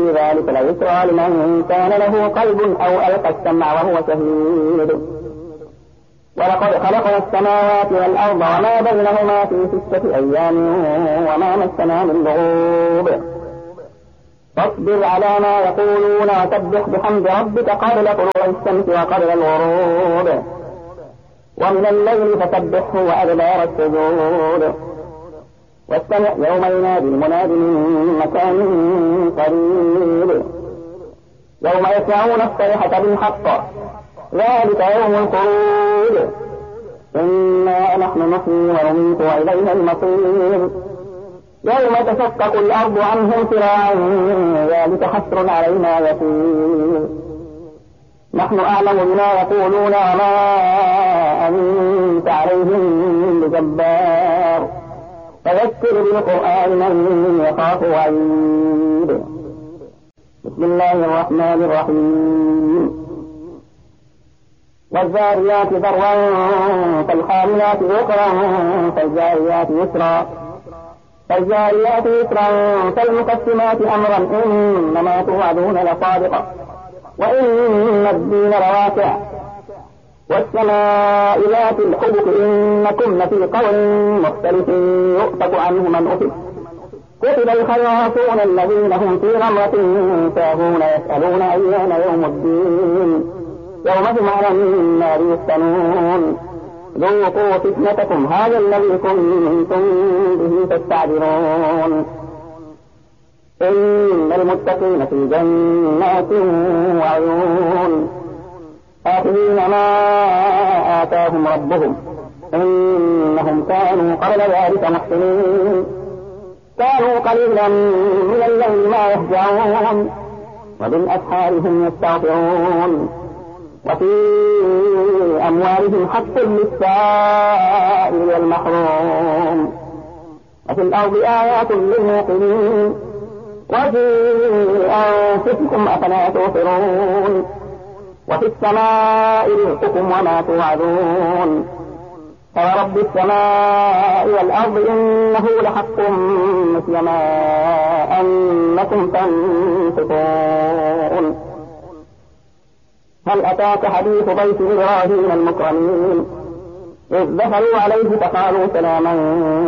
في ذلك لذكرى لمن كان له قلب أو ألقى السمع وهو شهيد. ولقد خلقنا السماوات والأرض وما بينهما في 6 أيام وما مسنا من لغوب. فاصبر على ما يقولون وسبح بحمد ربك قبل طلوع الشمس وقبل الغروب ومن الليل فسبحه وأدبار السجود. واستمع يوم ينادي المناد من مكان قريب يوم يسمعون الصيحة بالحق ذلك يوم الخروج. إنا نحن نحيي ونميت وإلينا المصير. يوم تشقق الأرض عنهم سراعا ذلك حسر علينا يسير. نحن أعلم بما يقولون وما أنت عليهم بجبار فذكر بالقرآن من يخاف وعيد. بسم الله الرحمن الرحيم. والذاريات ذروا فالحاملات وقرا فالجاريات يسرا فالجاريات يسرا فالمقسمات أمرا إنما توعدون لصادق وإن الدين لواقع. والسماء ذات الحبك إنكم لفي قول مختلف يؤفك عنه من أفك. قتل الخراصون الذين هم في غمرة ساهون يسألون أيان يوم الدين يوم هم على النار يفتنون. ذوقوا فتنتكم هذا الذي كنتم به تستعجلون. إن المتقين في جنات وعيون آخذين ما آتاهم ربهم إنهم كانوا قبل ذلك محسنين. كانوا قليلا من الليل ما يهجعون وبالأسحار هم يستغفرون. وفي أموالهم حق للسائل والمحروم. وفي الأرض آيات للموقنين. وفي أنفسكم أفلا تبصرون. وفي السماء رزقكم وما توعدون. فورب السماء والأرض إنه لحق مثل ما أنكم تنطقون. هل أتاك حديث ضيف إبراهيم المكرمين إذ دخلوا عليه فقالوا سلاما